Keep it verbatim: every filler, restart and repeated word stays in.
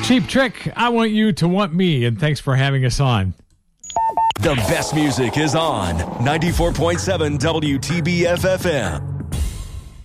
Cheap Trick, I Want You to Want Me, and thanks for having us on. The best music is on ninety-four point seven W T B F F M.